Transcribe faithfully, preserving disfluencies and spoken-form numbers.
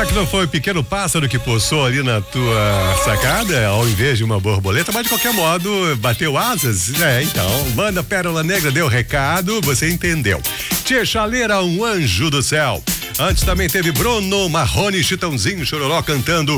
Será que não foi o pequeno pássaro que pousou ali na tua sacada, ao invés de uma borboleta? Mas de qualquer modo, bateu asas? É, então, Banda Pérola Negra deu recado, você entendeu. Tia Chaleira, um anjo do céu. Antes também teve Bruno Marrone, Chitãozinho, Chororó cantando